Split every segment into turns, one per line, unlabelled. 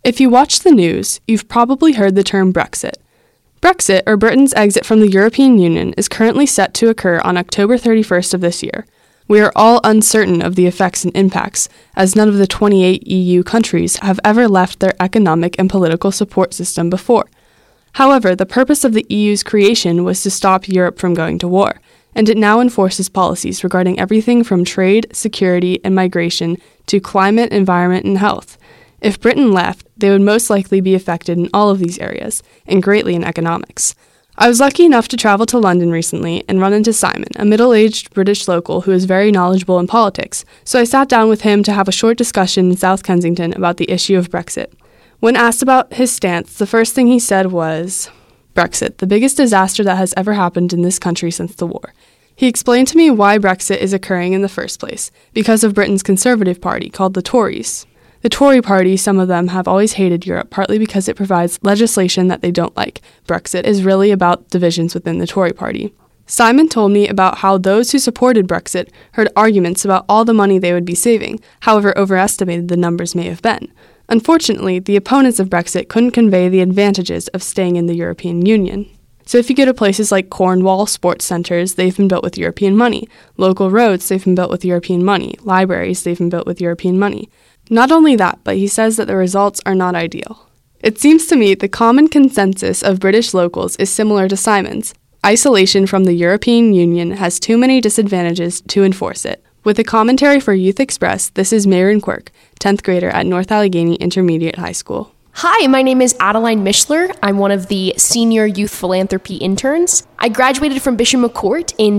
If you watch the news, you've probably heard the term Brexit. Brexit, or Britain's exit from the European Union, is currently set to occur on October 31st of this year. We are all uncertain of the effects and impacts, as none of the 28 EU countries have ever left their economic and political support system before. However, the purpose of the EU's creation was to stop Europe from going to war, and it now enforces policies regarding everything from trade, security, and migration to climate, environment, and health. If Britain left, they would most likely be affected in all of these areas, and greatly in economics. I was lucky enough to travel to London recently and run into Simon, a middle-aged British local who is very knowledgeable in politics, so I sat down with him to have a short discussion in South Kensington about the issue of Brexit. When asked about his stance, the first thing he said was, "Brexit, the biggest disaster that has ever happened in this country since the war." He explained to me why Brexit is occurring in the first place, because of Britain's Conservative Party, called the Tories. The Tory party, some of them, have always hated Europe, partly because it provides legislation that they don't like. Brexit is really about divisions within the Tory party. Simon told me about how those who supported Brexit heard arguments about all the money they would be saving, however overestimated the numbers may have been. Unfortunately, the opponents of Brexit couldn't convey the advantages of staying in the European Union. So if you go to places like Cornwall sports centres, they've been built with European money. Local roads, they've been built with European money. Libraries, they've been built with European money. Not only that, but he says that the results are not ideal. It seems to me the common consensus of British locals is similar to Simon's. Isolation from the European Union has too many disadvantages to enforce it. With a commentary for Youth Express, this is Mayron Quirk, 10th grader at North Allegheny Intermediate High School.
Hi, my name is Adeline Mishler. I'm one of the senior youth philanthropy interns. I graduated from Bishop McCourt in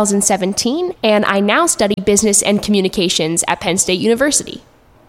2017, and I now study business and communications at Penn State University.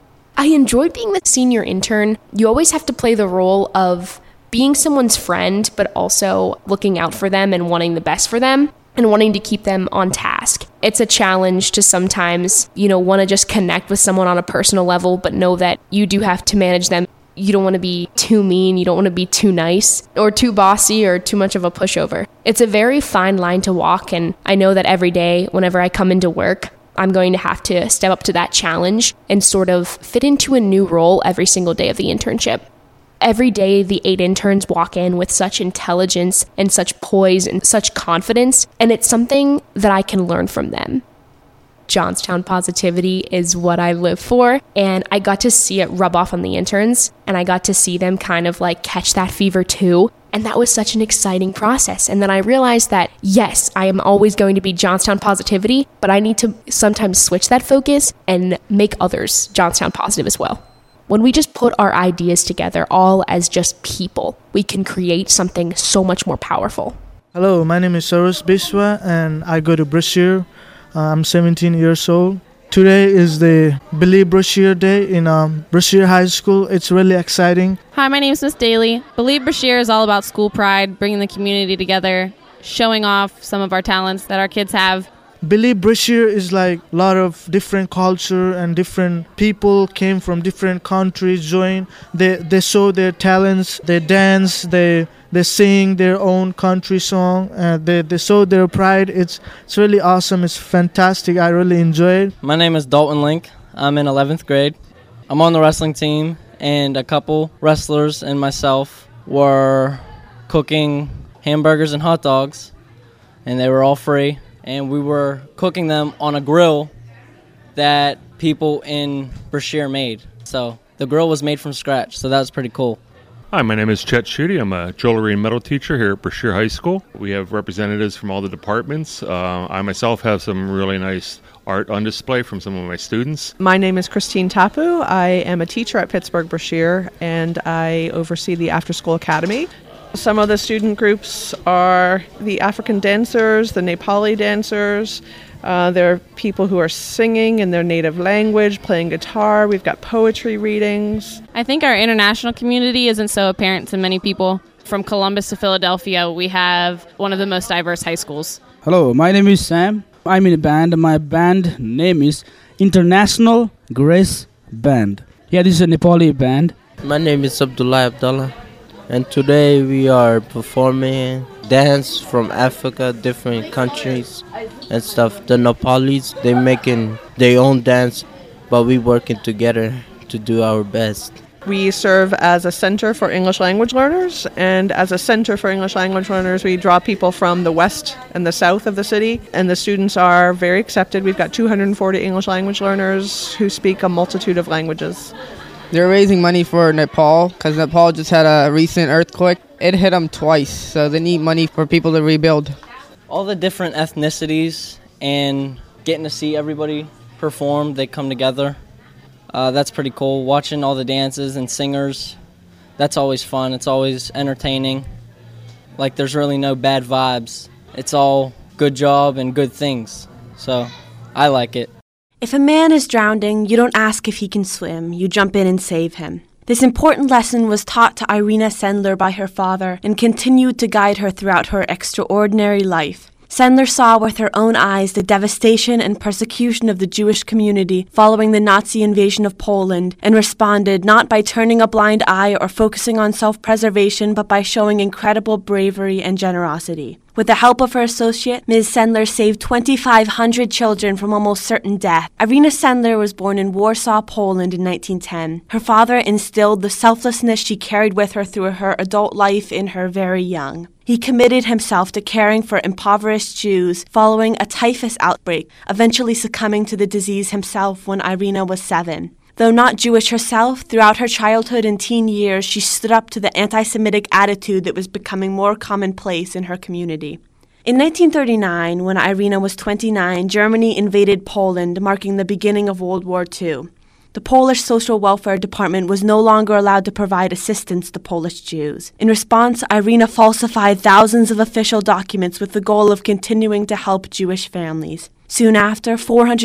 I enjoyed being the senior intern. You always have to play the role of being someone's friend, but also looking out for them and wanting the best for them and wanting to keep them on task. It's a challenge to sometimes, want to just connect with someone on a personal level, but know that you do have to manage them. You don't want to be too mean, you don't want to be too nice or too bossy or too much of a pushover. It's a very fine line to walk, and I know that every day whenever I come into work, I'm going to have to step up to that challenge and sort of fit into a new role every single day of the internship. Every day, the 8 interns walk in with such intelligence and such poise and such confidence, and it's something that I can learn from them. Johnstown positivity is what I live for, and I got to see it rub off on the interns, and I got to see them kind of catch that fever too. And that was such an exciting process. And then I realized that, yes, I am always going to be Johnstown positivity, but I need to sometimes switch that focus and make others Johnstown positive as well. When we just put our ideas together, all as just people, we can create something so much more powerful.
Hello, my name is Saurus Biswa, and I go to Brashear. I'm 17 years old. Today is the Believe Brashear Day in Brashear High School. It's really exciting.
Hi, my name is Miss Daly. Believe Brashear is all about school pride, bringing the community together, showing off some of our talents that our kids have.
Believe Brashear is a lot of different culture and different people came from different countries, join. They show their talents, they dance, they sing their own country song, they show their pride. It's really awesome. It's fantastic. I really enjoy it.
My name is Dalton Link. I'm in 11th grade. I'm on the wrestling team, and a couple wrestlers and myself were cooking hamburgers and hot dogs, and they were all free. And we were cooking them on a grill that people in Brashear made. So the grill was made from scratch, so that was pretty cool.
Hi, my name is Chet Schutte. I'm a jewelry and metal teacher here at Brashear High School. We have representatives from all the departments. I myself have some really nice art on display from some of my students.
My name is Christine Tapu. I am a teacher at Pittsburgh Brashear, and I oversee the After School Academy. Some of the student groups are the African dancers, the Nepali dancers. There are people who are singing in their native language, playing guitar. We've got poetry readings.
I think our international community isn't so apparent to many people. From Columbus to Philadelphia, we have one of the most diverse high schools.
Hello, my name is Sam. I'm in a band. My band name is International Grace Band. Yeah, this is a Nepali band.
My name is Abdullah. And today we are performing dance from Africa, different countries and stuff. The Nepalis, they making their own dance, but we working together to do our best.
We serve as a center for English language learners, and as a center for English language learners, we draw people from the west and the south of the city, and the students are very accepted. We've got 240 English language learners who speak a multitude of languages.
They're raising money for Nepal because Nepal just had a recent earthquake. It hit them twice, so they need money for people to rebuild.
All the different ethnicities and getting to see everybody perform, they come together. That's pretty cool. Watching all the dances and singers, that's always fun. It's always entertaining. Like, there's really no bad vibes. It's all good job and good things. So I like it.
If a man is drowning, you don't ask if he can swim. You jump in and save him. This important lesson was taught to Irina Sendler by her father and continued to guide her throughout her extraordinary life. Sendler saw with her own eyes the devastation and persecution of the Jewish community following the Nazi invasion of Poland and responded not by turning a blind eye or focusing on self-preservation, but by showing incredible bravery and generosity. With the help of her associate, Ms. Sendler saved 2,500 children from almost certain death. Irina Sendler was born in Warsaw, Poland in 1910. Her father instilled the selflessness she carried with her through her adult life in her very young. He committed himself to caring for impoverished Jews following a typhus outbreak, eventually succumbing to the disease himself when Irina was 7. Though not Jewish herself, throughout her childhood and teen years, she stood up to the anti-Semitic attitude that was becoming more commonplace in her community. In 1939, when Irina was 29, Germany invaded Poland, marking the beginning of World War II. The Polish Social Welfare Department was no longer allowed to provide assistance to Polish Jews. In response, Irina falsified thousands of official documents with the goal of continuing to help Jewish families. Soon after,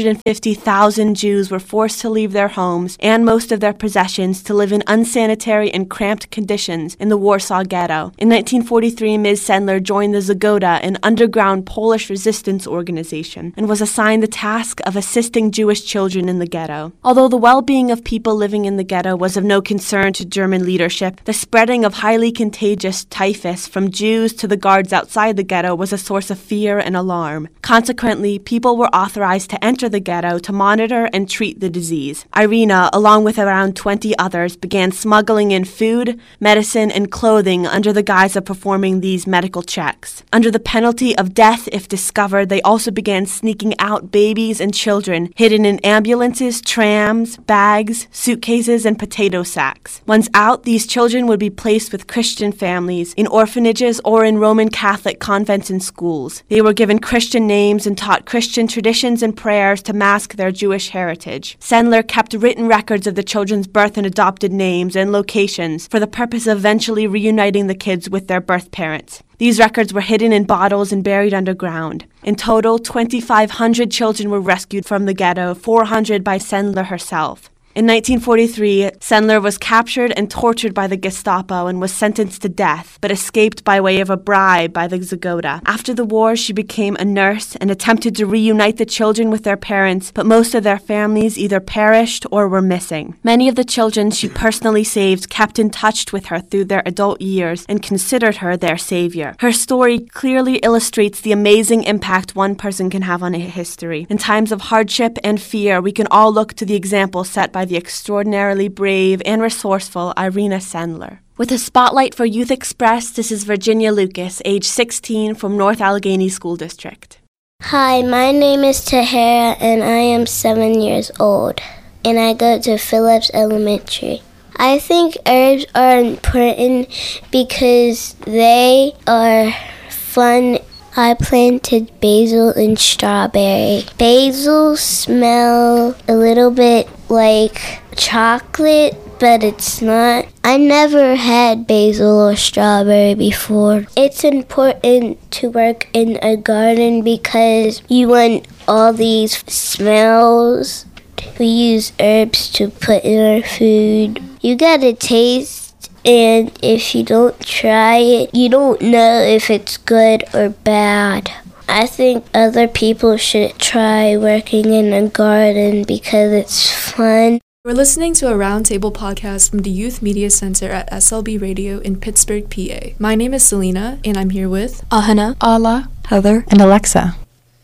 450,000 Jews were forced to leave their homes and most of their possessions to live in unsanitary and cramped conditions in the Warsaw Ghetto. In 1943, Ms. Sendler joined the Zagoda, an underground Polish resistance organization, and was assigned the task of assisting Jewish children in the ghetto. Although the well-being of people living in the ghetto was of no concern to German leadership, the spreading of highly contagious typhus from Jews to the guards outside the ghetto was a source of fear and alarm. Consequently, people were authorized to enter the ghetto to monitor and treat the disease. Irina, along with around 20 others, began smuggling in food, medicine, and clothing under the guise of performing these medical checks. Under the penalty of death if discovered, they also began sneaking out babies and children hidden in ambulances, trams, bags, suitcases, and potato sacks. Once out, these children would be placed with Christian families in orphanages or in Roman Catholic convents and schools. They were given Christian names and taught Christian traditions and prayers to mask their Jewish heritage. Sendler kept written records of the children's birth and adopted names and locations for the purpose of eventually reuniting the kids with their birth parents. These records were hidden in bottles and buried underground. In total, 2,500 children were rescued from the ghetto, 400 by Sendler herself. In 1943, Sendler was captured and tortured by the Gestapo and was sentenced to death, but escaped by way of a bribe by the Zagoda. After the war, she became a nurse and attempted to reunite the children with their parents, but most of their families either perished or were missing. Many of the children she personally saved kept in touch with her through their adult years and considered her their savior. Her story clearly illustrates the amazing impact one person can have on a history. In times of hardship and fear, we can all look to the example set by the extraordinarily brave and resourceful Irina Sendler. With a spotlight for Youth Express, this is Virginia Lucas, age 16, from North Allegheny School District.
Hi, my name is Tahara and I am 7 years old, and I go to Phillips Elementary. I think herbs are important because they are fun. I planted basil and strawberry. Basil smells a little bit like chocolate, but it's not. I never had basil or strawberry before. It's important to work in a garden because you want all these smells. We use herbs to put in our food. You gotta taste. And if you don't try it, you don't know if it's good or bad. I think other people should try working in a garden because it's fun.
We're listening to a Roundtable podcast from the Youth Media Center at SLB Radio in Pittsburgh, PA. My name is Selena, and I'm here with
Ahana, Ala, Heather, and Alexa.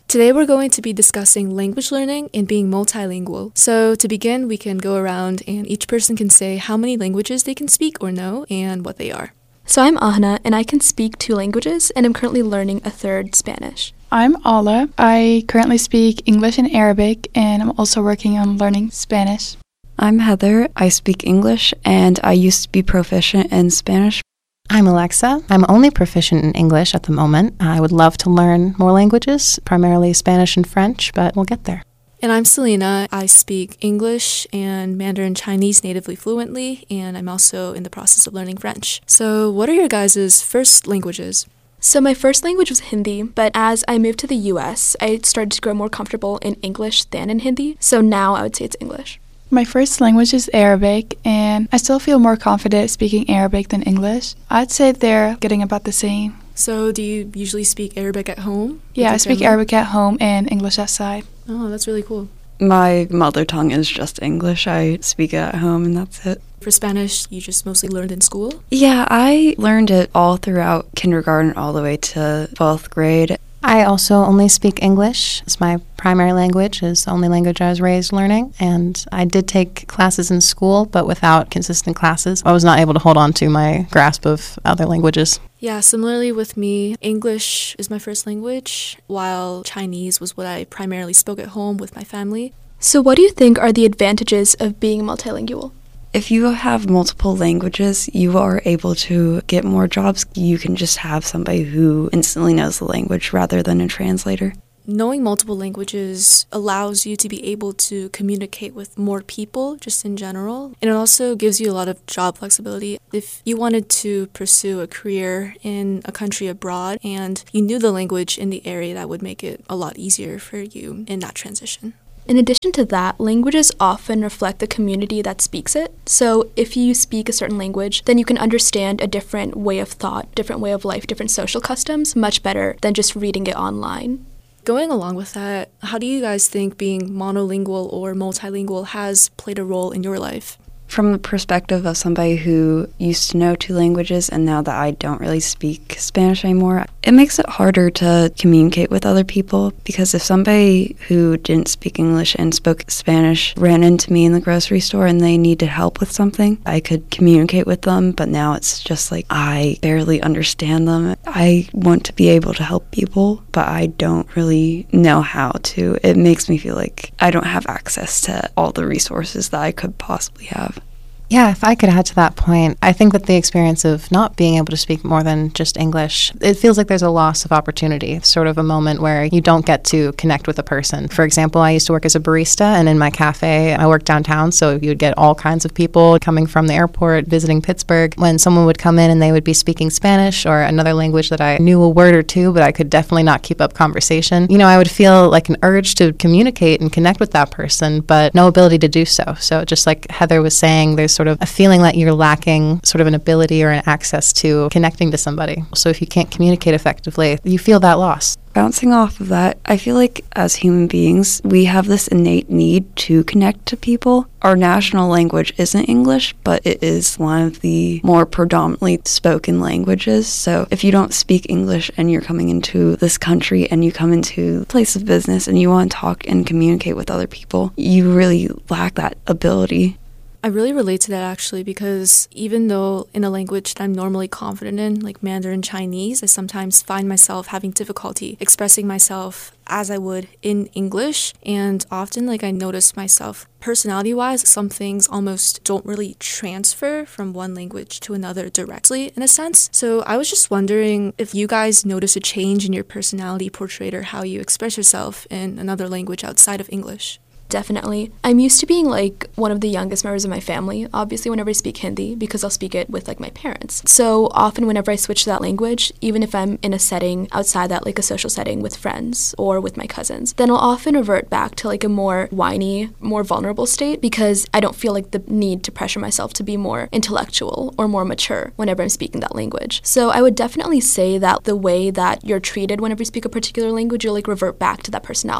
Today we're going to be discussing language learning and being multilingual. So to begin, we can go around and each person can say how many languages they can speak or know and what they are.
So I'm Ahna, and I can speak 2 languages, and I'm currently learning a 3rd, Spanish.
I'm Ala. I currently speak English and Arabic, and I'm also working on learning Spanish.
I'm Heather. I speak English, and I used to be proficient in Spanish.
I'm Alexa. I'm only proficient in English at the moment. I would love to learn more languages, primarily Spanish and French, but we'll get there.
And I'm Selena. I speak English and Mandarin Chinese natively fluently, and I'm also in the process of learning French. So what are your guys' first languages?
So my first language was Hindi, but as I moved to the US, I started to grow more comfortable in English than in Hindi. So now I would say it's English.
My first language is Arabic, and I still feel more confident speaking Arabic than English. I'd say they're getting about the same.
So do you usually speak Arabic at home?
Yeah, I speak Arabic at home and English outside.
Oh, that's really cool.
My mother tongue is just English. I speak it at home and that's it.
For Spanish, you just mostly learned in school?
Yeah, I learned it all throughout kindergarten all the way to 12th grade.
I also only speak English. It's my primary language. It's the only language I was raised learning. And I did take classes in school, but without consistent classes, I was not able to hold on to my grasp of other languages.
Yeah, similarly with me, English is my first language, while Chinese was what I primarily spoke at home with my family.
So what do you think are the advantages of being multilingual?
If you have multiple languages, you are able to get more jobs. You can just have somebody who instantly knows the language rather than a translator.
Knowing multiple languages allows you to be able to communicate with more people just in general. And it also gives you a lot of job flexibility. If you wanted to pursue a career in a country abroad and you knew the language in the area, that would make it a lot easier for you in that transition.
In addition to that, languages often reflect the community that speaks it. So if you speak a certain language, then you can understand a different way of thought, different way of life, different social customs much better than just reading it online.
Going along with that, how do you guys think being monolingual or multilingual has played a role in your life?
From the perspective of somebody who used to know 2 languages and now that I don't really speak Spanish anymore, it makes it harder to communicate with other people because if somebody who didn't speak English and spoke Spanish ran into me in the grocery store and they needed help with something, I could communicate with them, but now it's just like I barely understand them. I want to be able to help people, but I don't really know how to. It makes me feel like I don't have access to all the resources that I could possibly have.
Yeah, if I could add to that point, I think that the experience of not being able to speak more than just English, it feels like there's a loss of opportunity. It's sort of a moment where you don't get to connect with a person. For example, I used to work as a barista, and in my cafe, I worked downtown, so you'd get all kinds of people coming from the airport, visiting Pittsburgh. When someone would come in and they would be speaking Spanish or another language that I knew a word or two, but I could definitely not keep up conversation, I would feel like an urge to communicate and connect with that person, but no ability to do so. So just like Heather was saying, there's sort of a feeling that you're lacking sort of an ability or an access to connecting to somebody. So if you can't communicate effectively, you feel that loss.
Bouncing off of that, I feel like as human beings, we have this innate need to connect to people. Our national language isn't English, but it is one of the more predominantly spoken languages. So if you don't speak English and you're coming into this country and you come into a place of business and you want to talk and communicate with other people, you really lack that ability.
I really relate to that actually because even though in a language that I'm normally confident in, like Mandarin Chinese, I sometimes find myself having difficulty expressing myself as I would in English. And often I notice myself personality-wise, some things almost don't really transfer from one language to another directly in a sense. So I was just wondering if you guys notice a change in your personality portrait or how you express yourself in another language outside of English.
Definitely. I'm used to being one of the youngest members of my family, obviously whenever I speak Hindi, because I'll speak it with my parents. So often whenever I switch to that language, even if I'm in a setting outside that, a social setting with friends or with my cousins, then I'll often revert back to a more whiny, more vulnerable state because I don't feel the need to pressure myself to be more intellectual or more mature whenever I'm speaking that language. So I would definitely say that the way that you're treated whenever you speak a particular language, you'll revert back to that personality.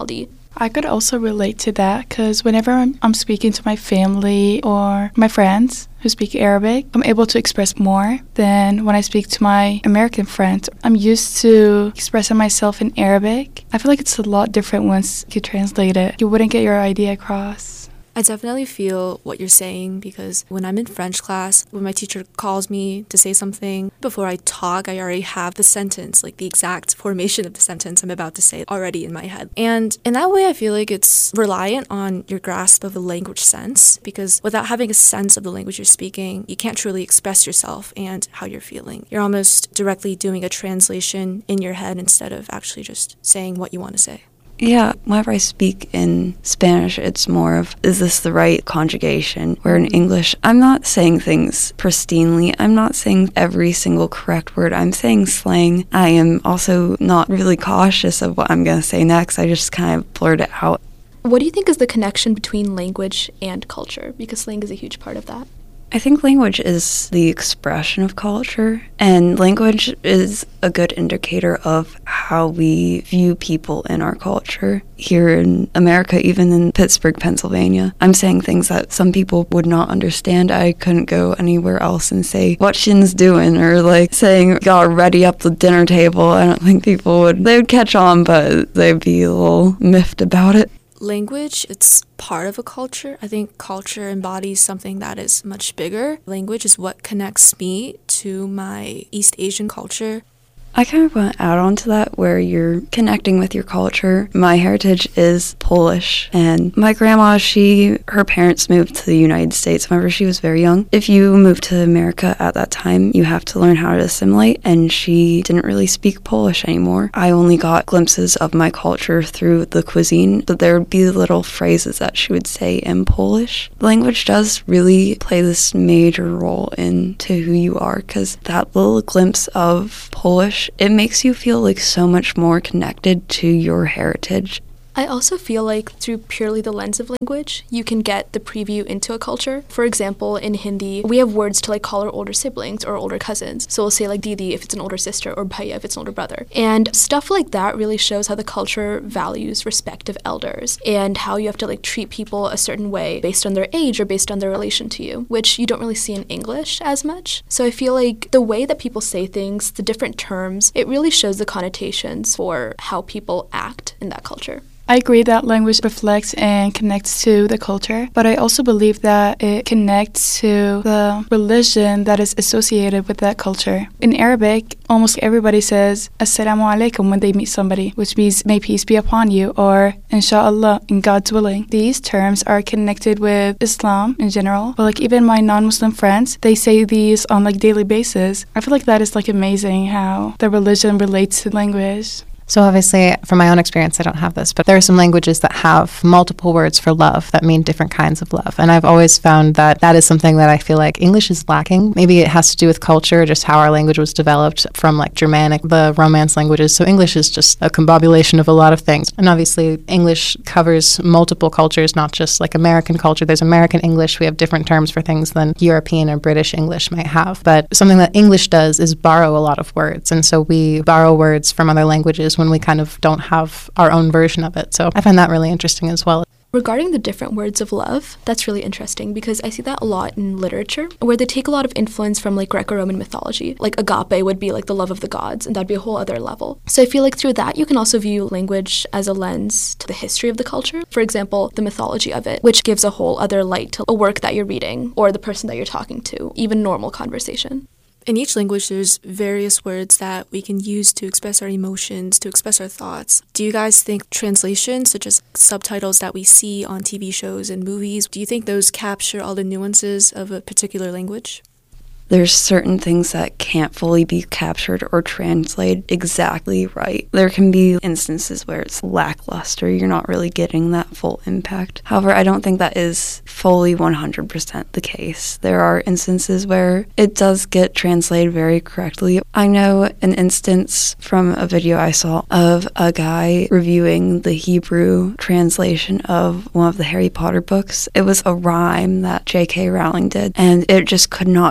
I could also relate to that because whenever I'm speaking to my family or my friends who speak Arabic, I'm able to express more than when I speak to my American friends. I'm used to expressing myself in Arabic. I feel like it's a lot different once you translate it. You wouldn't get your idea across.
I definitely feel what you're saying because when I'm in French class, when my teacher calls me to say something, before I talk, I already have the sentence, like the exact formation of the sentence I'm about to say already in my head. And in that way, I feel like it's reliant on your grasp of the language sense because without having a sense of the language you're speaking, you can't truly express yourself and how you're feeling. You're almost directly doing a translation in your head instead of actually just saying what you want to say.
Yeah, whenever I speak in Spanish, it's more of, is this the right conjugation? Where in English, I'm not saying things pristinely. I'm not saying every single correct word. I'm saying slang. I am also not really cautious of what I'm going to say next. I just kind of blurt it out.
What do you think is the connection between language and culture? Because slang is a huge part of that.
I think language is the expression of culture, and language is a good indicator of how we view people in our culture. Here in America, even in Pittsburgh, Pennsylvania, I'm saying things that some people would not understand. I couldn't go anywhere else and say, what Shin's doing, or like saying, gotta ready up the dinner table. I don't think people would catch on, but they'd be a little miffed about it.
Language, it's part of a culture. I think culture embodies something that is much bigger. Language is what connects me to my East Asian culture.
I kind of want to add on to that where you're connecting with your culture. My heritage is Polish, and my grandma, her parents moved to the United States whenever she was very young. If you moved to America at that time, you have to learn how to assimilate, and she didn't really speak Polish anymore. I only got glimpses of my culture through the cuisine, but there would be little phrases that she would say in Polish. Language does really play this major role into who you are, because that little glimpse of Polish, it makes you feel like so much more connected to your heritage.
I also feel like through purely the lens of language, you can get the preview into a culture. For example, in Hindi, we have words to like call our older siblings or older cousins. So we'll say like Didi if it's an older sister or Bhaiya if it's an older brother. And stuff like that really shows how the culture values respect of elders and how you have to like treat people a certain way based on their age or based on their relation to you, which you don't really see in English as much. So I feel like the way that people say things, the different terms, it really shows the connotations for how people act in that culture.
I agree that language reflects and connects to the culture, but I also believe that it connects to the religion that is associated with that culture. In Arabic, almost everybody says Assalamu alaikum when they meet somebody, which means may peace be upon you, or Inshallah, in God's willing. These terms are connected with Islam in general, but like even my non-Muslim friends, they say these on like daily basis. I feel like that is like amazing how the religion relates to language.
So obviously, from my own experience, I don't have this, but there are some languages that have multiple words for love that mean different kinds of love. And I've always found that that is something that I feel like English is lacking. Maybe it has to do with culture, just how our language was developed from like Germanic, the Romance languages. So English is just a combobulation of a lot of things. And obviously, English covers multiple cultures, not just like American culture. There's American English. We have different terms for things than European or British English might have. But something that English does is borrow a lot of words. And so we borrow words from other languages when we kind of don't have our own version of it. So I find that really interesting as well.
Regarding the different words of love, that's really interesting because I see that a lot in literature where they take a lot of influence from like Greco-Roman mythology. Like agape would be like the love of the gods, and that'd be a whole other level. So I feel like through that you can also view language as a lens to the history of the culture. For example, the mythology of it, which gives a whole other light to a work that you're reading or the person that you're talking to, even normal conversation.
In each language, there's various words that we can use to express our emotions, to express our thoughts. Do you guys think translations, such as subtitles that we see on TV shows and movies, do you think those capture all the nuances of a particular language?
There's certain things that can't fully be captured or translated exactly right. There can be instances where it's lackluster, you're not really getting that full impact. However, I don't think that is fully 100% the case. There are instances where it does get translated very correctly. I know an instance from a video I saw of a guy reviewing the Hebrew translation of one of the Harry Potter books. It was a rhyme that J.K. Rowling did, and it just could not be translated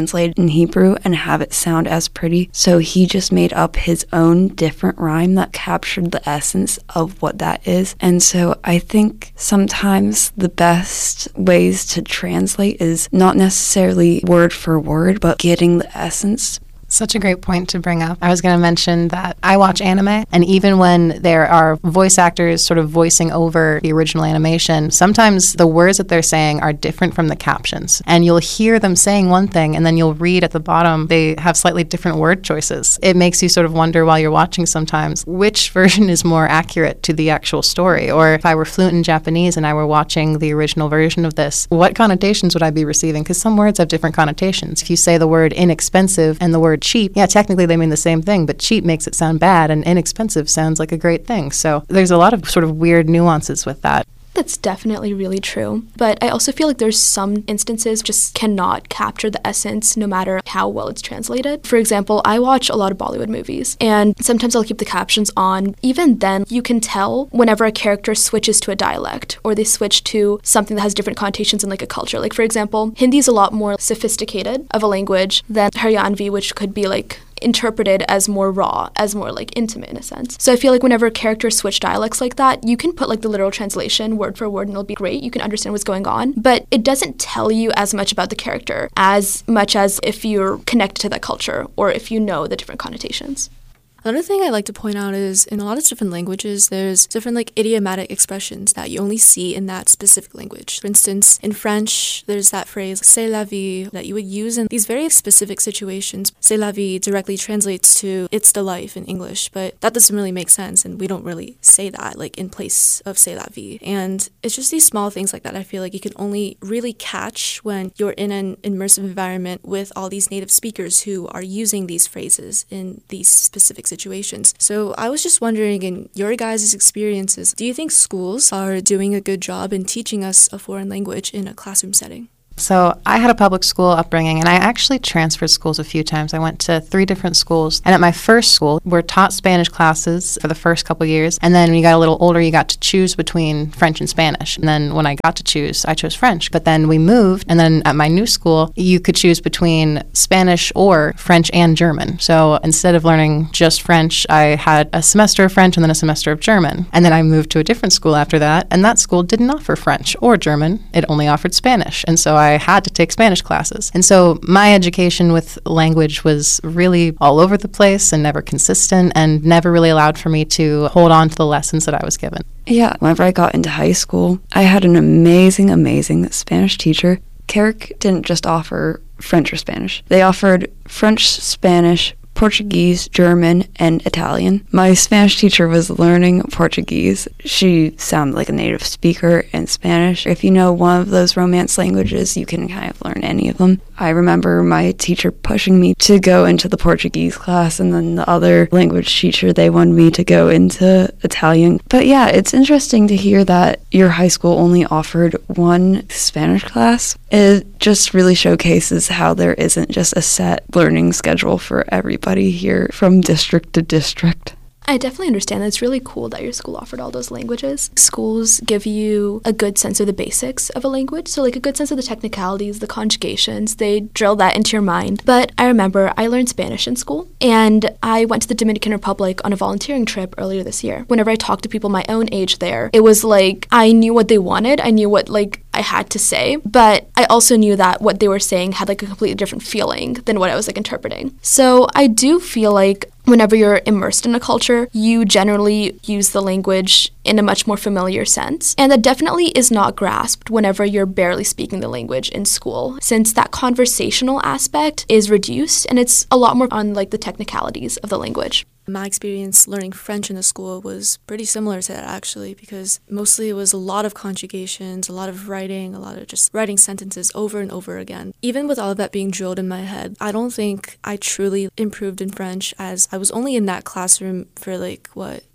translate in Hebrew and have it sound as pretty. So he just made up his own different rhyme that captured the essence of what that is. And so I think sometimes the best ways to translate is not necessarily word for word, but getting the essence.
Such a great point to bring up. I was going to mention that I watch anime, and even when there are voice actors sort of voicing over the original animation, sometimes the words that they're saying are different from the captions. And you'll hear them saying one thing, and then you'll read at the bottom, they have slightly different word choices. It makes you sort of wonder while you're watching sometimes which version is more accurate to the actual story. Or if I were fluent in Japanese and I were watching the original version of this, what connotations would I be receiving? Because some words have different connotations. If you say the word inexpensive and the word cheap, yeah, technically they mean the same thing, but cheap makes it sound bad and inexpensive sounds like a great thing. So there's a lot of sort of weird nuances with that.
That's definitely really true. But I also feel like there's some instances just cannot capture the essence no matter how well it's translated. For example, I watch a lot of Bollywood movies, and sometimes I'll keep the captions on. Even then, you can tell whenever a character switches to a dialect or they switch to something that has different connotations in like a culture. Like for example, Hindi is a lot more sophisticated of a language than Haryanvi, which could be like interpreted as more raw, as more like intimate in a sense. So I feel like whenever characters switch dialects like that, you can put like the literal translation word for word and it'll be great. You can understand what's going on, but it doesn't tell you as much about the character as much as if you're connected to that culture or if you know the different connotations.
Another thing I like to point out is in a lot of different languages, there's different like idiomatic expressions that you only see in that specific language. For instance, in French, there's that phrase, c'est la vie, that you would use in these very specific situations. C'est la vie directly translates to it's the life in English, but that doesn't really make sense, and we don't really say that like in place of c'est la vie. And it's just these small things like that I feel like you can only really catch when you're in an immersive environment with all these native speakers who are using these phrases in these specific situations. So I was just wondering, in your guys' experiences, do you think schools are doing a good job in teaching us a foreign language in a classroom setting?
So I had a public school upbringing, and I actually transferred schools a few times. I went to 3 different schools, and at my first school, we're taught Spanish classes for the first couple years, and then when you got a little older, you got to choose between French and Spanish. And then when I got to choose, I chose French. But then we moved, and then at my new school, you could choose between Spanish or French and German. So instead of learning just French, I had a semester of French and then a semester of German. And then I moved to a different school after that, and that school didn't offer French or German. It only offered Spanish. And so I had to take Spanish classes. And so my education with language was really all over the place and never consistent and never really allowed for me to hold on to the lessons that I was given.
Yeah, whenever I got into high school, I had an amazing Spanish teacher. Carrick didn't just offer French or Spanish. They offered French, Spanish, Portuguese, German, and Italian. My Spanish teacher was learning Portuguese. She sounded like a native speaker in Spanish. If you know one of those Romance languages, you can kind of learn any of them. I remember my teacher pushing me to go into the Portuguese class, and then the other language teacher, they wanted me to go into Italian. But yeah, it's interesting to hear that your high school only offered one Spanish class. It just really showcases how there isn't just a set learning schedule for everybody here from district to district.
I definitely understand that. It's really cool that your school offered all those languages. Schools give you a good sense of the basics of a language, so like a good sense of the technicalities, the conjugations. They drill that into your mind. But I remember I learned Spanish in school, and I went to the Dominican Republic on a volunteering trip earlier this year. Whenever I talked to people my own age there, it was like I knew what they wanted. I knew what like I had to say, but I also knew that what they were saying had like a completely different feeling than what I was like interpreting. So I do feel like whenever you're immersed in a culture, you generally use the language in a much more familiar sense. And that definitely is not grasped whenever you're barely speaking the language in school, since that conversational aspect is reduced and it's a lot more on like the technicalities of the language.
My experience learning French in the school was pretty similar to that, actually, because mostly it was a lot of conjugations, a lot of writing, a lot of just writing sentences over and over again. Even with all of that being drilled in my head, I don't think I truly improved in French, as I was only in that classroom for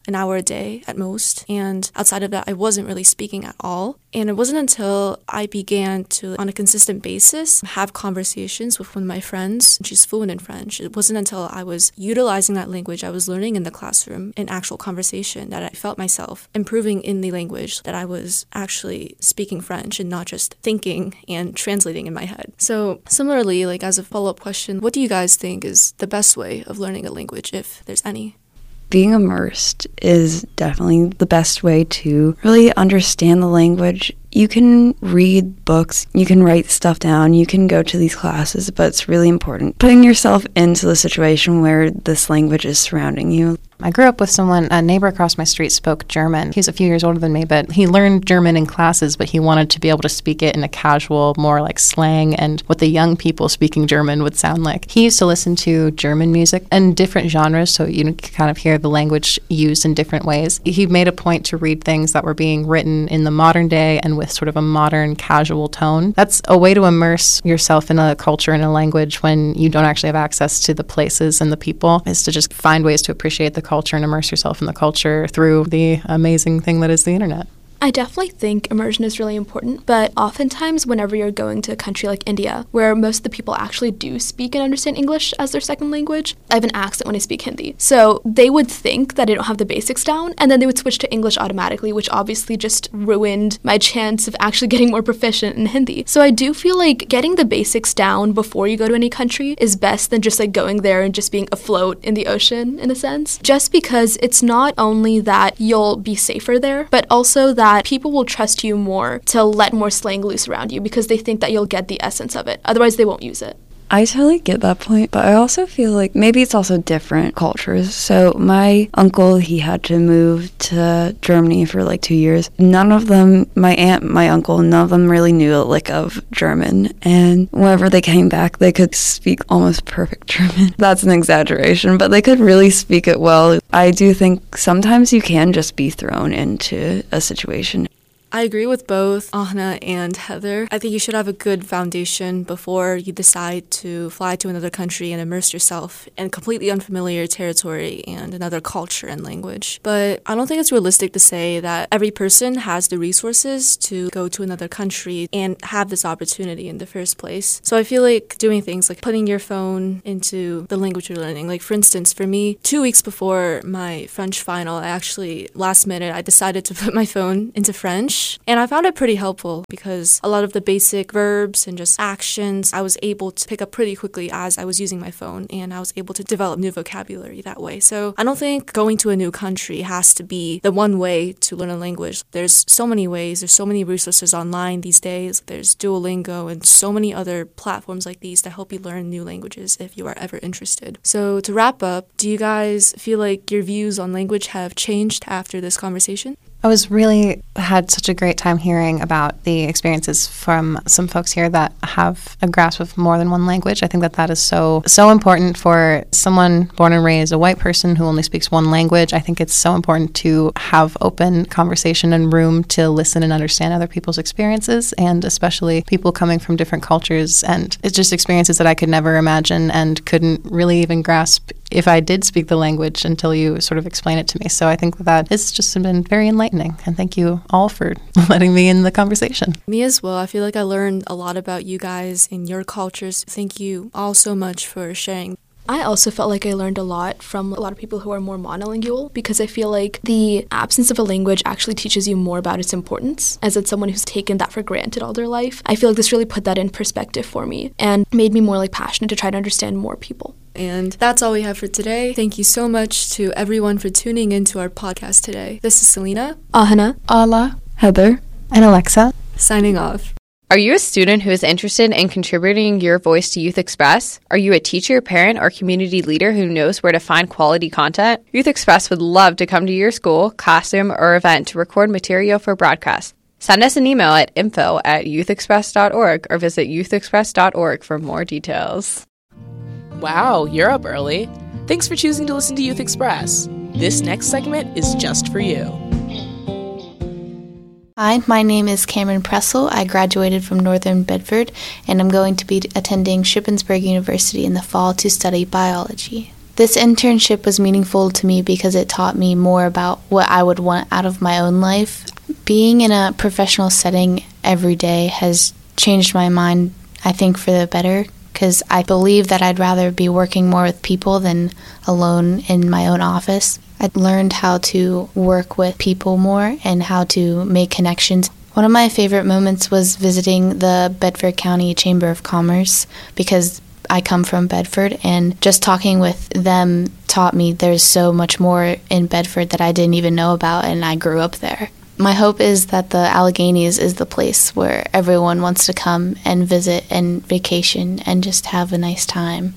an hour a day at most. And outside of that, I wasn't really speaking at all. And it wasn't until I began to, on a consistent basis, have conversations with one of my friends. She's fluent in French. It wasn't until I was utilizing that language I was learning in the classroom in actual conversation that I felt myself improving in the language, that I was actually speaking French and not just thinking and translating in my head. So similarly, like as a follow-up question, what do you guys think is the best way of learning a language, if there's any?
Being immersed is definitely the best way to really understand the language. You can read books, you can write stuff down, you can go to these classes, but it's really important putting yourself into the situation where this language is surrounding you.
I grew up with someone, a neighbor across my street spoke German. He's a few years older than me, but he learned German in classes, but he wanted to be able to speak it in a casual, more like slang and what the young people speaking German would sound like. He used to listen to German music and different genres, so you can kind of hear the language used in different ways. He made a point to read things that were being written in the modern day and with sort of a modern, casual tone. That's a way to immerse yourself in a culture and a language when you don't actually have access to the places and the people, is to just find ways to appreciate the culture and immerse yourself in the culture through the amazing thing that is the internet.
I definitely think immersion is really important, but oftentimes whenever you're going to a country like India, where most of the people actually do speak and understand English as their second language, I have an accent when I speak Hindi. So they would think that I don't have the basics down, and then they would switch to English automatically, which obviously just ruined my chance of actually getting more proficient in Hindi. So I do feel like getting the basics down before you go to any country is best than just like going there and just being afloat in the ocean, in a sense. Just because it's not only that you'll be safer there, but also that people will trust you more to let more slang loose around you because they think that you'll get the essence of it. Otherwise, they won't use it.
I totally get that point, but I also feel like maybe it's also different cultures. So my uncle, he had to move to Germany for like 2 years. None of them, my aunt, my uncle, none of them really knew a lick of German. And whenever they came back, they could speak almost perfect German. That's an exaggeration, but they could really speak it well. I do think sometimes you can just be thrown into a situation.
I agree with both Ahna and Heather. I think you should have a good foundation before you decide to fly to another country and immerse yourself in completely unfamiliar territory and another culture and language. But I don't think it's realistic to say that every person has the resources to go to another country and have this opportunity in the first place. So I feel like doing things like putting your phone into the language you're learning. Like for instance, for me, 2 weeks before my French final, I actually, last minute, I decided to put my phone into French. And I found it pretty helpful because a lot of the basic verbs and just actions I was able to pick up pretty quickly as I was using my phone, and I was able to develop new vocabulary that way. So I don't think going to a new country has to be the one way to learn a language. There's so many ways, there's so many resources online these days. There's Duolingo and so many other platforms like these that help you learn new languages if you are ever interested. So to wrap up, do you guys feel like your views on language have changed after this conversation?
I had such a great time hearing about the experiences from some folks here that have a grasp of more than one language. I think that is so important for someone born and raised a white person who only speaks one language. I think it's so important to have open conversation and room to listen and understand other people's experiences, and especially people coming from different cultures. And it's just experiences that I could never imagine and couldn't really even grasp if I did speak the language until you sort of explain it to me. So I think that it's just been very enlightening. And thank you all for letting me in the conversation.
Me as well. I feel like I learned a lot about you guys and your cultures. Thank you all so much for sharing.
I also felt like I learned a lot from a lot of people who are more monolingual, because I feel like the absence of a language actually teaches you more about its importance. As it's someone who's taken that for granted all their life, I feel like this really put that in perspective for me and made me more passionate to try to understand more people.
And that's all we have for today. Thank you so much to everyone for tuning into our podcast today. This is Selena,
Ahana,
Ala,
Heather,
and Alexa,
signing off.
Are you a student who is interested in contributing your voice to Youth Express? Are you a teacher, parent, or community leader who knows where to find quality content? Youth Express would love to come to your school, classroom, or event to record material for broadcast. Send us an email at info@youthexpress.org or visit youthexpress.org for more details.
Wow, you're up early. Thanks for choosing to listen to Youth Express. This next segment is just for you.
Hi, my name is Cameron Pressel. I graduated from Northern Bedford, and I'm going to be attending Shippensburg University in the fall to study biology. This internship was meaningful to me because it taught me more about what I would want out of my own life. Being in a professional setting every day has changed my mind, I think, for the better, because I believe that I'd rather be working more with people than alone in my own office. I learned how to work with people more and how to make connections. One of my favorite moments was visiting the Bedford County Chamber of Commerce because I come from Bedford, and just talking with them taught me there's so much more in Bedford that I didn't even know about, and I grew up there. My hope is that the Alleghenies is the place where everyone wants to come and visit and vacation and just have a nice time.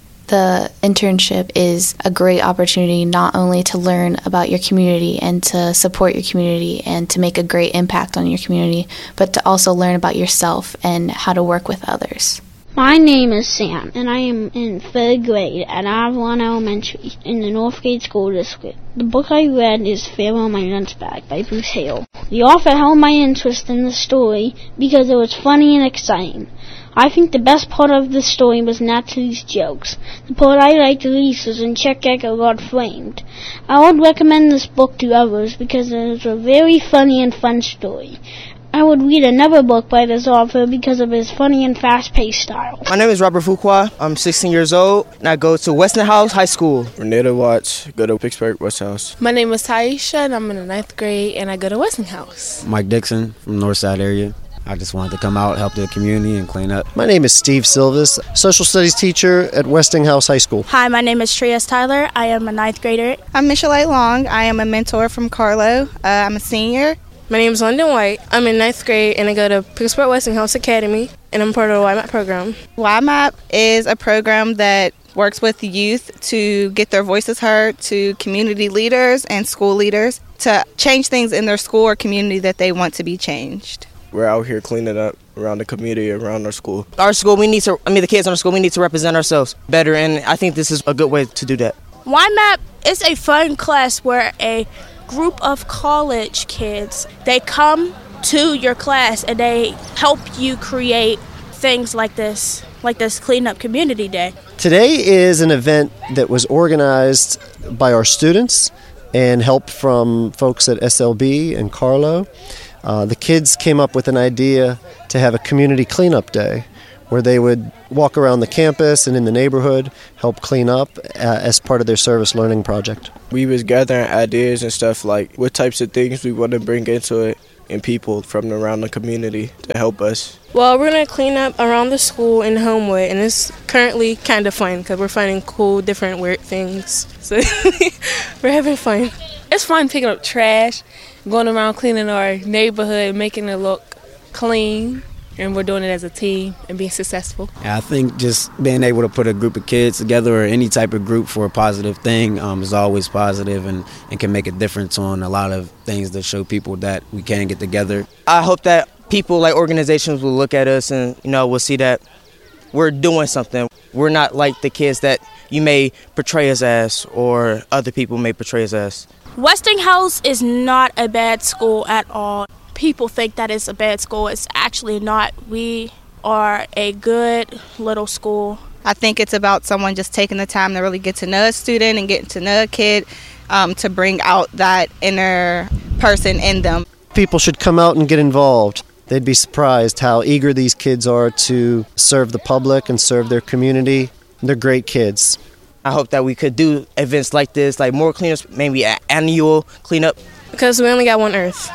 The internship is a great opportunity not only to learn about your community and to support your community and to make a great impact on your community, but to also learn about yourself and how to work with others.
My name is Sam, and I am in 3rd grade at Avalon Elementary in the Northgate School District. The book I read is Pharaoh in My Lunch Bag by Bruce Hale. The author held my interest in the story because it was funny and exciting. I think the best part of the story was Natalie's jokes. The part I liked the least was when Chet Gecker got framed. I would recommend this book to others because it is a very funny and fun story. I would read another book by this author because of his funny and fast-paced style.
My name is Robert Fuqua. I'm 16 years old, and I go to Westinghouse High School.
Renata Watts, go to Pittsburgh Westinghouse.
My name is Taisha, and I'm in the 9th grade, and I go to Westinghouse.
Mike Dixon from Northside area. I just wanted to come out, help the community, and clean up.
My name is Steve Silvas, social studies teacher at Westinghouse High School.
Hi, my name is Trias Tyler. I am a 9th grader.
I'm Michelle Long. I am a mentor from Carlo. I'm a senior.
My name is London White. I'm in 9th grade, and I go to Pittsburgh Westinghouse Academy, and I'm part of the YMAP program.
YMAP is a program that works with youth to get their voices heard, to community leaders and school leaders to change things in their school or community that they want to be changed.
We're out here cleaning up around the community, around our school.
Our school, the kids in our school, we need to represent ourselves better, and I think this is a good way to do that.
YMAP is a fun class where a group of college kids, they come to your class and they help you create things like this cleanup community day.
Today is an event that was organized by our students and help from folks at SLB and Carlo. The kids came up with an idea to have a community cleanup day where they would walk around the campus and in the neighborhood, help clean up as part of their service learning project.
We was gathering ideas and stuff like what types of things we want to bring into it and people from around the community to help us.
Well, we're going to clean up around the school in Homewood, and it's currently kind of fun because we're finding cool, different, weird things. So we're having fun.
It's fun picking up trash, going around cleaning our neighborhood, making it look clean. And we're doing it as a team and being successful.
I think just being able to put a group of kids together or any type of group for a positive thing is always positive and can make a difference on a lot of things that show people that we can get together.
I hope that people like organizations will look at us and will see that we're doing something. We're not like the kids that you may portray us as or other people may portray us as.
Westinghouse is not a bad school at all. People think that it's a bad school. It's actually not. We are a good little school.
I think it's about someone just taking the time to really get to know a student and getting to know a kid to bring out that inner person in them.
People should come out and get involved. They'd be surprised how eager these kids are to serve the public and serve their community. They're great kids.
I hope that we could do events like this, like more cleanups, maybe an annual cleanup.
Because we only got one Earth.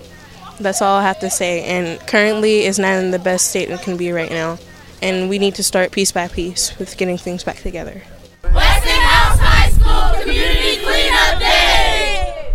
That's all I have to say. And currently it's not in the best state it can be right now. And we need to start piece by piece with getting things back together.
Westinghouse High School Community Cleanup Day!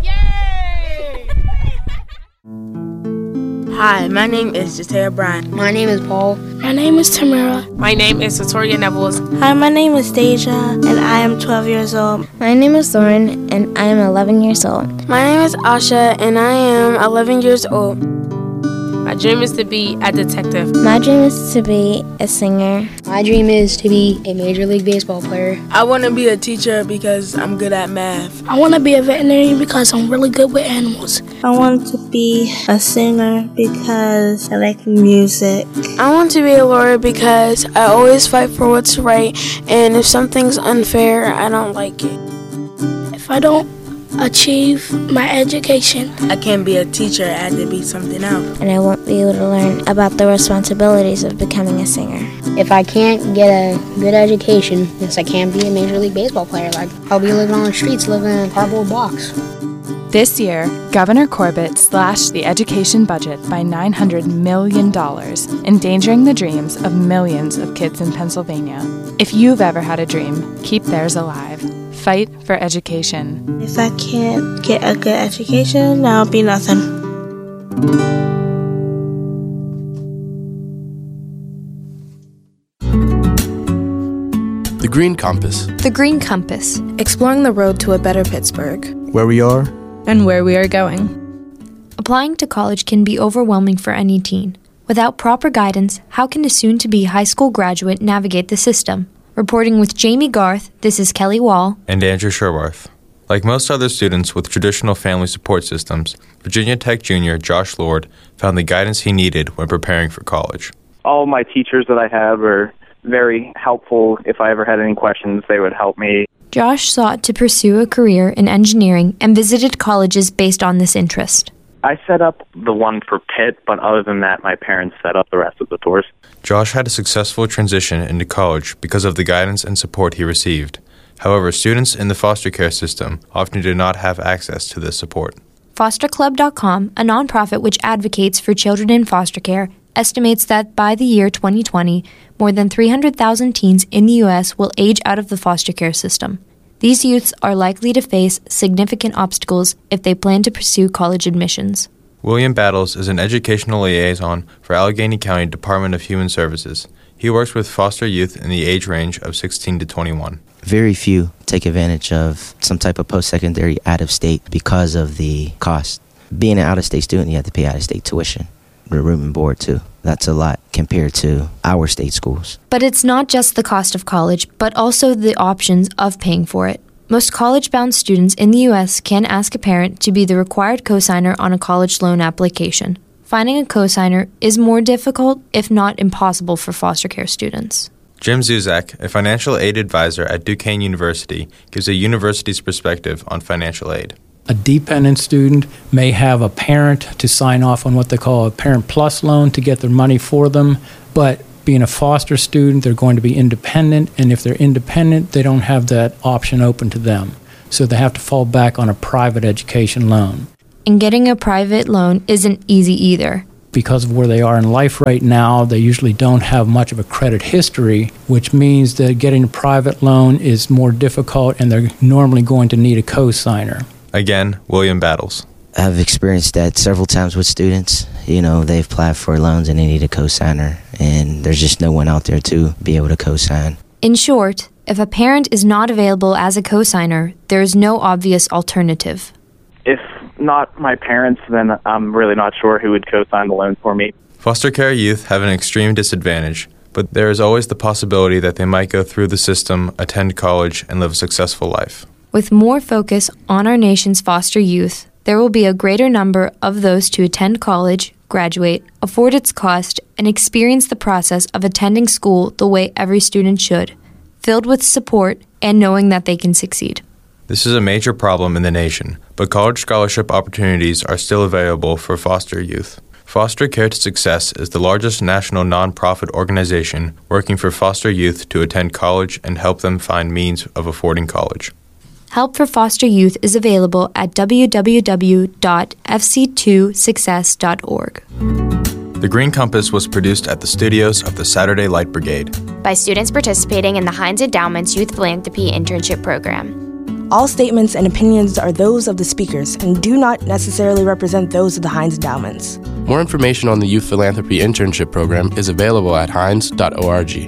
Yay! Hi, my name is Jataya Bryan.
My name is Paul.
My name is Tamara.
My name is Victoria Nevels.
Hi, my name is Deja, and I am 12 years old.
My name is Lauren, and I am 11 years old.
My name is Asha, and I am 11 years old. My dream is to be a detective.
My dream is to be a singer.
My dream is to be a Major League Baseball player. I want to be a teacher because I'm good at math.
I want to be a veterinarian because I'm really good with animals.
I want to be a singer because I like music.
I want to be a lawyer because I always fight for what's right, and if something's unfair, I don't like it.
If I don't achieve my education,
I can't be a teacher. I have to be something else.
And I won't be able to learn about the responsibilities of becoming a singer.
If I can't get a good education, yes, I can't be a Major League Baseball player. Like, I'll be living on the streets, living in a cardboard box.
This year, Governor Corbett slashed the education budget by $900 million, endangering the dreams of millions of kids in Pennsylvania. If you've ever had a dream, keep theirs alive. Fight for education.
If I can't get a good education, I'll be nothing.
The Green Compass.
The Green Compass.
Exploring the road to a better Pittsburgh.
Where we are.
And where we are going.
Applying to college can be overwhelming for any teen. Without proper guidance, how can a soon-to-be high school graduate navigate the system? Reporting with Jamie Garth, this is Kelly Wall.
And Andrew Sherworth. Like most other students with traditional family support systems, Virginia Tech Jr. Josh Lord found the guidance he needed when preparing for college.
All my teachers that I have are very helpful. If I ever had any questions, they would help me.
Josh sought to pursue a career in engineering and visited colleges based on this interest.
I set up the one for Pitt, but other than that, my parents set up the rest of the tours.
Josh had a successful transition into college because of the guidance and support he received. However, students in the foster care system often do not have access to this support.
FosterClub.com, a nonprofit which advocates for children in foster care, estimates that by the year 2020, more than 300,000 teens in the U.S. will age out of the foster care system. These youths are likely to face significant obstacles if they plan to pursue college admissions.
William Battles is an educational liaison for Allegheny County Department of Human Services. He works with foster youth in the age range of 16 to 21.
Very few take advantage of some type of post-secondary out-of-state because of the cost. Being an out-of-state student, you have to pay out-of-state tuition, the room and board too. That's a lot compared to our state schools.
But it's not just the cost of college, but also the options of paying for it. Most college-bound students in the U.S. can ask a parent to be the required cosigner on a college loan application. Finding a cosigner is more difficult, if not impossible, for foster care students.
Jim Zuzak, a financial aid advisor at Duquesne University, gives a university's perspective on financial aid.
A dependent student may have a parent to sign off on what they call a Parent Plus loan to get their money for them, but being a foster student, they're going to be independent, and if they're independent, they don't have that option open to them. So they have to fall back on a private education loan.
And getting a private loan isn't easy either.
Because of where they are in life right now, they usually don't have much of a credit history, which means that getting a private loan is more difficult, and they're normally going to need a co-signer.
Again, William Battles.
I've experienced that several times with students. You know, they've applied for loans and they need a co-signer, and there's just no one out there to be able to co-sign.
In short, if a parent is not available as a co-signer, there is no obvious alternative.
If not my parents, then I'm really not sure who would co-sign the loan for me.
Foster care youth have an extreme disadvantage, but there is always the possibility that they might go through the system, attend college, and live a successful life.
With more focus on our nation's foster youth, there will be a greater number of those to attend college, graduate, afford its cost, and experience the process of attending school the way every student should, filled with support and knowing that they can succeed.
This is a major problem in the nation, but college scholarship opportunities are still available for foster youth. Foster Care to Success is the largest national nonprofit organization working for foster youth to attend college and help them find means of affording college.
Help for foster youth is available at www.fc2success.org.
The Green Compass was produced at the studios of the Saturday Light Brigade
by students participating in the Heinz Endowment's Youth Philanthropy Internship Program.
All statements and opinions are those of the speakers and do not necessarily represent those of the Heinz Endowments.
More information on the Youth Philanthropy Internship Program is available at heinz.org.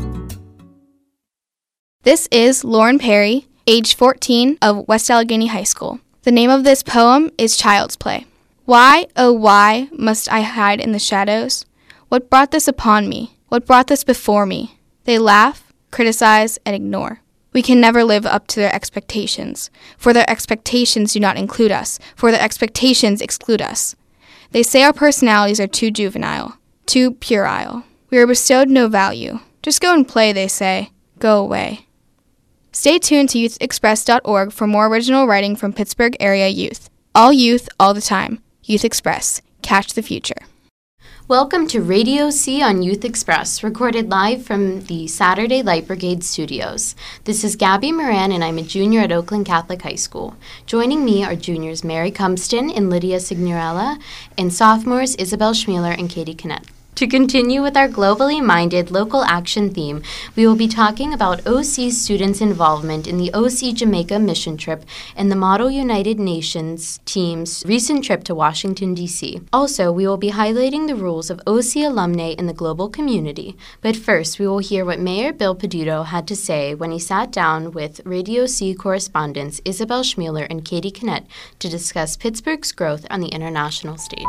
This is Lauren Perry, age 14, of West Allegheny High School. The name of this poem is Child's Play. Why, oh why, must I hide in the shadows? What brought this upon me? What brought this before me? They laugh, criticize, and ignore. We can never live up to their expectations, for their expectations do not include us, for their expectations exclude us. They say our personalities are too juvenile, too puerile. We are bestowed no value. Just go and play, they say. Go away. Stay tuned to youthexpress.org for more original writing from Pittsburgh area youth. All youth, all the time. Youth Express. Catch the future.
Welcome to Radio C on Youth Express, recorded live from the Saturday Light Brigade studios. This is Gabby Moran, and I'm a junior at Oakland Catholic High School. Joining me are juniors Mary Cumston and Lydia Signorella, and sophomores Isabel Schmeler and Katie Kinnett. To continue with our globally minded local action theme, we will be talking about OC students' involvement in the OC Jamaica mission trip and the Model United Nations team's recent trip to Washington, D.C. Also, we will be highlighting the roles of OC alumni in the global community. But first, we will hear what Mayor Bill Peduto had to say when he sat down with Radio C correspondents Isabel Schmeler and Katie Kinnett to discuss Pittsburgh's growth on the international stage.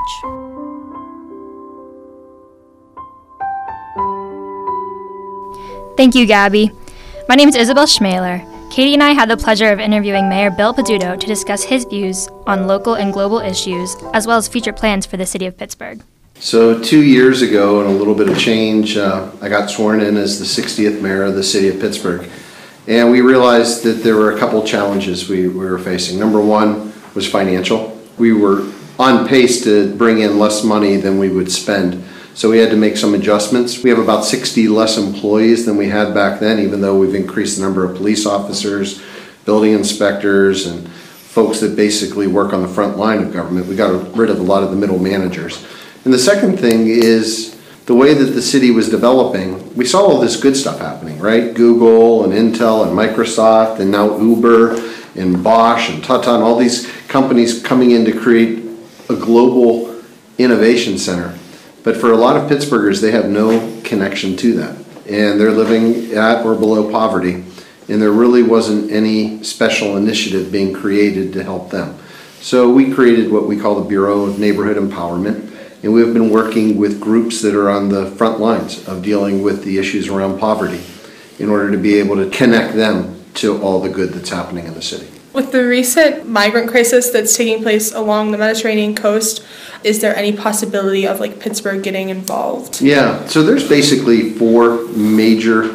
Thank you, Gabby. My name is Isabel Schmeler. Katie and I had the pleasure of interviewing Mayor Bill Peduto to discuss his views on local and global issues, as well as future plans for the city of Pittsburgh.
So 2 years ago, and a little bit of change, I got sworn in as the 60th mayor of the city of Pittsburgh. And we realized that there were a couple challenges we were facing. Number one was financial. We were on pace to bring in less money than we would spend. So we had to make some adjustments. We have about 60 less employees than we had back then, even though we've increased the number of police officers, building inspectors, and folks that basically work on the front line of government. We got rid of a lot of the middle managers. And the second thing is the way that the city was developing. We saw all this good stuff happening, right? Google and Intel and Microsoft and now Uber and Bosch and Tata and all these companies coming in to create a global innovation center. But for a lot of Pittsburghers, they have no connection to that. And they're living at or below poverty. And there really wasn't any special initiative being created to help them. So we created what we call the Bureau of Neighborhood Empowerment. And we've been working with groups that are on the front lines of dealing with the issues around poverty in order to be able to connect them to all the good that's happening in the city.
With the recent migrant crisis that's taking place along the Mediterranean coast, is there any possibility of Pittsburgh getting involved?
Yeah, so there's basically 4 major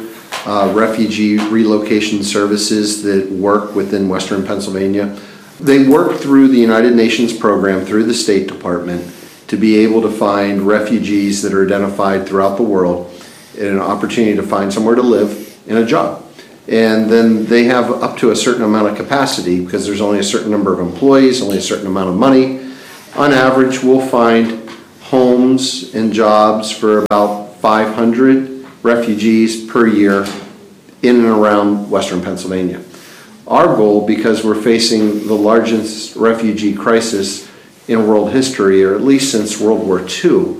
refugee relocation services that work within Western Pennsylvania. They work through the United Nations program, through the State Department, to be able to find refugees that are identified throughout the world and an opportunity to find somewhere to live and a job. And then they have up to a certain amount of capacity because there's only a certain number of employees, only a certain amount of money. On average, we'll find homes and jobs for about 500 refugees per year in and around Western Pennsylvania. Our goal, because we're facing the largest refugee crisis in world history, or at least since World War II,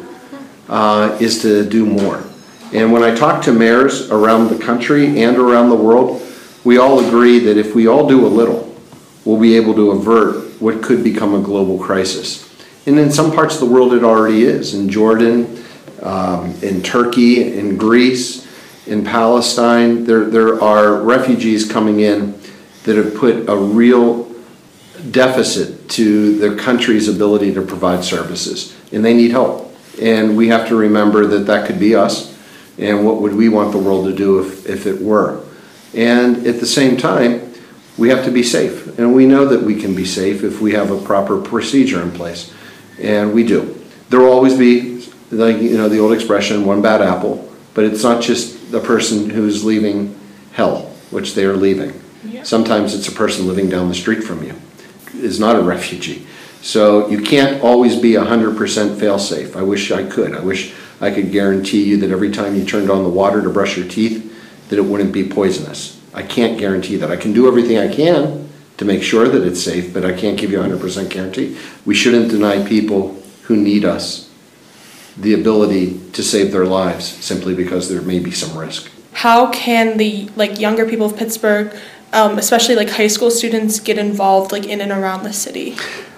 is to do more. And when I talk to mayors around the country and around the world, we all agree that if we all do a little, we'll be able to avert what could become a global crisis. And in some parts of the world it already is. In Jordan, in Turkey, in Greece, in Palestine, there are refugees coming in that have put a real deficit to their country's ability to provide services. And they need help. And we have to remember that that could be us. And what would we want the world to do if it were? And at the same time, we have to be safe. And we know that we can be safe if we have a proper procedure in place. And we do. There will always be, the old expression, one bad apple. But it's not just the person who's leaving hell, which they are leaving. Yeah. Sometimes it's a person living down the street from you, is not a refugee. So you can't always be 100% fail-safe. I wish I could. I wish I could guarantee you that every time you turned on the water to brush your teeth, that it wouldn't be poisonous. I can't guarantee that. I can do everything I can to make sure that it's safe, but I can't give you a 100% guarantee. We shouldn't deny people who need us the ability to save their lives simply because there may be some risk.
How can the younger people of Pittsburgh, especially high school students, get involved in and around the city?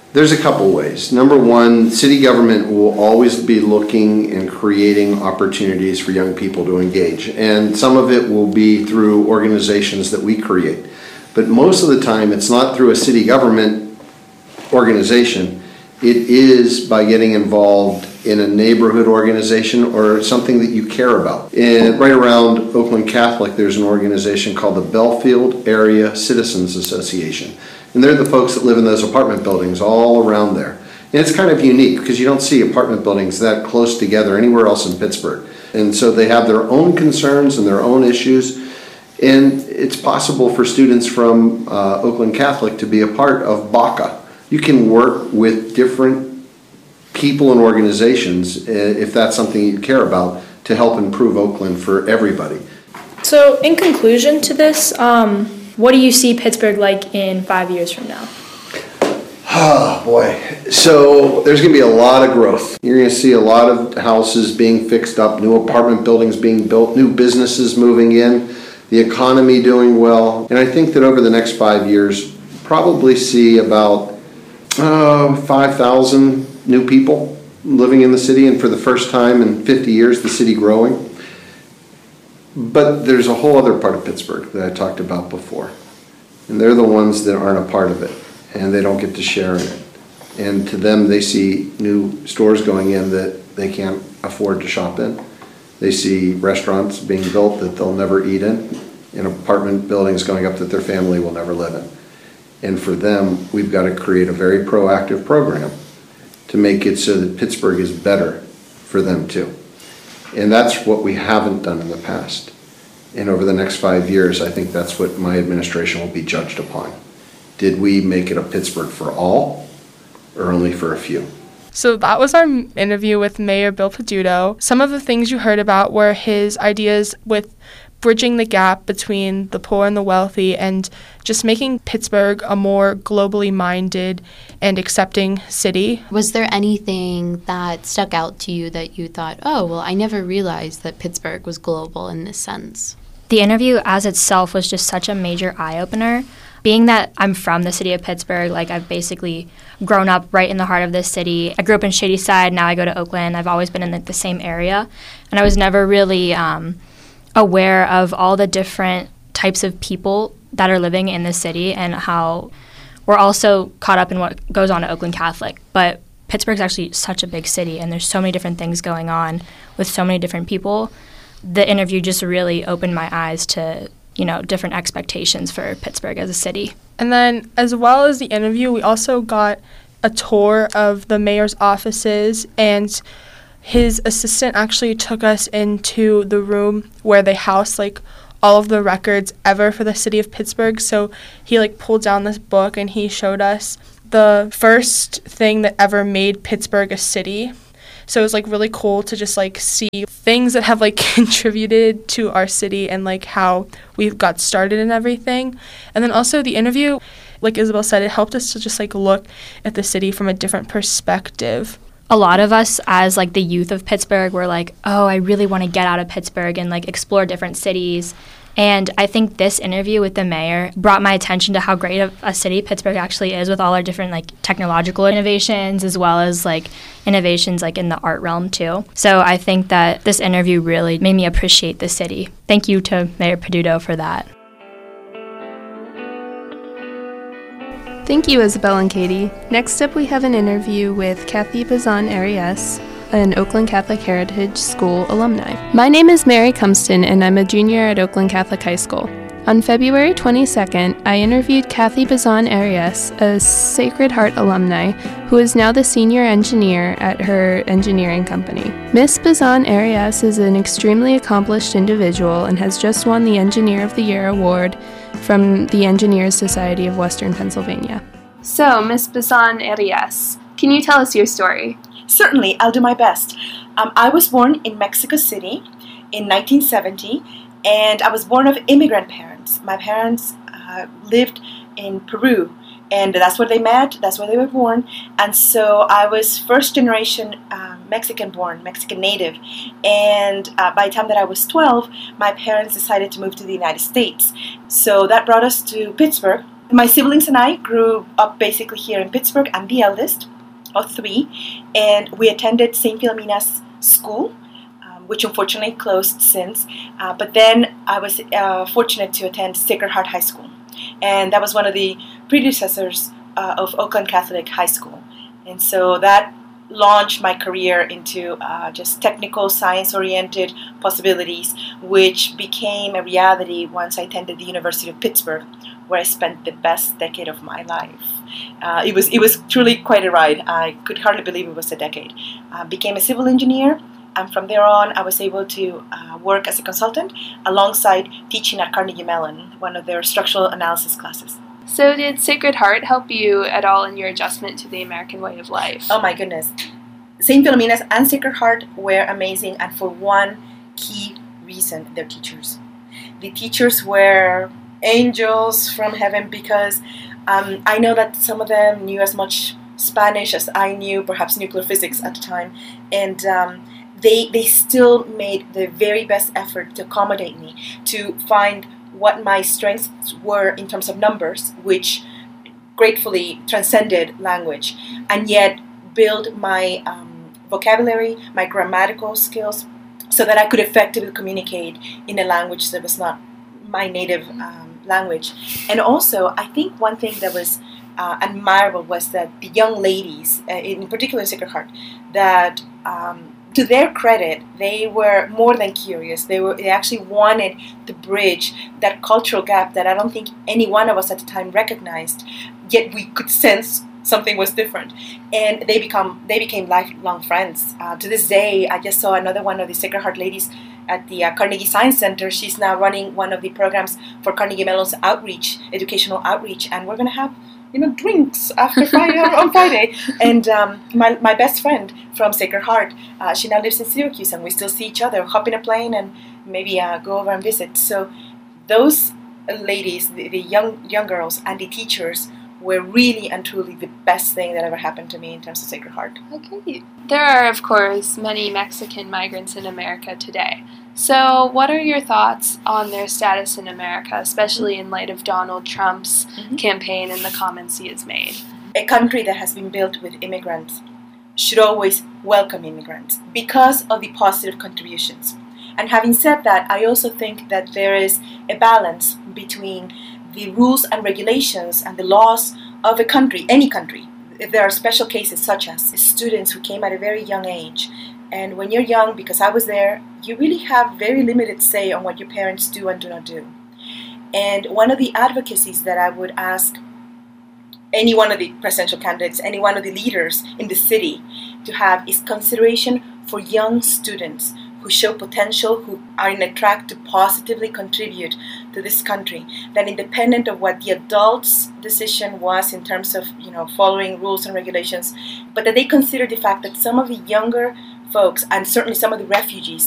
There's a couple ways. Number one, city government will always be looking and creating opportunities for young people to engage. And some of it will be through organizations that we create. But most of the time, it's not through a city government organization. It is by getting involved in a neighborhood organization or something that you care about. And right around Oakland Catholic, there's an organization called the Belfield Area Citizens Association. And they're the folks that live in those apartment buildings all around there. And it's kind of unique because you don't see apartment buildings that close together anywhere else in Pittsburgh. And so they have their own concerns and their own issues. And it's possible for students from Oakland Catholic to be a part of BACA. You can work with different people and organizations, if that's something you care about, to help improve Oakland for everybody.
So in conclusion to this, what do you see Pittsburgh like in 5 years from now?
Oh boy. So there's going to be a lot of growth. You're going to see a lot of houses being fixed up, new apartment buildings being built, new businesses moving in, the economy doing well. And I think that over the next 5 years, probably see about 5,000 new people living in the city, and for the first time in 50 years, the city growing. But there's a whole other part of Pittsburgh that I talked about before, and they're the ones that aren't a part of it, and they don't get to share in it. And to them, they see new stores going in that they can't afford to shop in. They see restaurants being built that they'll never eat in, and apartment buildings going up that their family will never live in. And for them, we've got to create a very proactive program to make it so that Pittsburgh is better for them too. And that's what we haven't done in the past. And over the next 5 years, I think that's what my administration will be judged upon. Did we make it a Pittsburgh for all, or only for a few?
So that was our interview with Mayor Bill Peduto. Some of the things you heard about were his ideas with bridging the gap between the poor and the wealthy and just making Pittsburgh a more globally minded and accepting city.
Was there anything that stuck out to you that you thought, oh, well, I never realized that Pittsburgh was global in this sense?
The interview as itself was just such a major eye-opener. Being that I'm from the city of Pittsburgh, like I've basically grown up right in the heart of this city. I grew up in Shadyside, now I go to Oakland. I've always been in the same area. And I was never really aware of all the different types of people that are living in the city and how we're also caught up in what goes on at Oakland Catholic. But Pittsburgh's actually such a big city, and there's so many different things going on with so many different people. The interview just really opened my eyes to, different expectations for Pittsburgh as a city.
And then, as well as the interview, we also got a tour of the mayor's offices, and his assistant actually took us into the room where they house all of the records ever for the city of Pittsburgh. So he pulled down this book and he showed us the first thing that ever made Pittsburgh a city. So it was really cool to just see things that have contributed to our city and how we got started and everything. And then also the interview, like Isabel said, it helped us to just look at the city from a different perspective.
A lot of us as the youth of Pittsburgh were oh, I really want to get out of Pittsburgh and explore different cities. And I think this interview with the mayor brought my attention to how great of a city Pittsburgh actually is with all our different technological innovations as well as innovations in the art realm too. So I think that this interview really made me appreciate the city. Thank you to Mayor Peduto for that.
Thank you, Isabel and Katie. Next up, we have an interview with Kathy Bazan-Arias, an Oakland Catholic Heritage School alumni. My name is Mary Cumston, and I'm a junior at Oakland Catholic High School. On February 22nd, I interviewed Kathy Bazan-Arias, a Sacred Heart alumni, who is now the senior engineer at her engineering company. Miss Bazan-Arias is an extremely accomplished individual and has just won the Engineer of the Year award from the Engineers Society of Western Pennsylvania. So, Miss Bazan-Arias, can you tell us your story?
Certainly, I'll do my best. I was born in Mexico City in 1970, and I was born of immigrant parents. My parents lived in Peru, and that's where they met, that's where they were born, and so I was first generation Mexican-born, Mexican native, and by the time that I was 12, my parents decided to move to the United States. So that brought us to Pittsburgh, My siblings and I grew up basically here in Pittsburgh. I'm the eldest of three, and we attended St. Philomena's School, which unfortunately closed since. But then I was fortunate to attend Sacred Heart High School, and that was one of the predecessors of Oakland Catholic High School. And so that launched my career into just technical, science-oriented possibilities, which became a reality once I attended the University of Pittsburgh, where I spent the best decade of my life. It was truly quite a ride. I could hardly believe it was a decade. Became a civil engineer, and from there on, I was able to work as a consultant alongside teaching at Carnegie Mellon, one of their structural analysis classes.
So did Sacred Heart help you at all in your adjustment to the American way of life?
Oh my goodness. St. Philomena's and Sacred Heart were amazing, and for one key reason, their teachers. The teachers were angels from heaven, because I know that some of them knew as much Spanish as I knew, perhaps nuclear physics at the time, and they still made the very best effort to accommodate me, to find what my strengths were in terms of numbers, which gratefully transcended language, and yet build my vocabulary, my grammatical skills, so that I could effectively communicate in a language that was not my native language. And also, I think one thing that was admirable was that the young ladies, in particular Sacred Heart, that to their credit, they were more than curious. They actually wanted to bridge that cultural gap that I don't think any one of us at the time recognized, yet we could sense something was different. And they became lifelong friends. To this day, I just saw another one of the Sacred Heart ladies at the Carnegie Science Center. She's now running one of the programs for Carnegie Mellon's outreach, educational outreach, and we're going to have drinks after on Friday. And my best friend from Sacred Heart, she now lives in Syracuse, and we still see each other, hop in a plane, and maybe go over and visit. So those ladies, the young girls, and the teachers were really and truly the best thing that ever happened to me in terms of Sacred Heart.
Okay. There are, of course, many Mexican migrants in America today. So what are your thoughts on their status in America, especially in light of Donald Trump's campaign and the comments he has made?
A country that has been built with immigrants should always welcome immigrants because of the positive contributions. And having said that, I also think that there is a balance between the rules and regulations and the laws of a country, any country. There are special cases such as students who came at a very young age. And when you're young, because I was there, you really have very limited say on what your parents do and do not do. And one of the advocacies that I would ask any one of the presidential candidates, any one of the leaders in the city to have is consideration for young students who show potential, who are in a track to positively contribute to this country, that independent of what the adults' decision was in terms of following rules and regulations, but that they consider the fact that some of the younger folks, and certainly some of the refugees